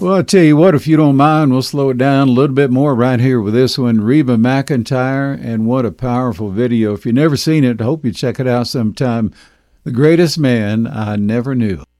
Well, I'll tell you what, if you don't mind, we'll slow it down a little bit more right here with this one, Reba McEntire, and what a powerful video. If you've never seen it, I hope you check it out sometime. The Greatest Man I Never Knew.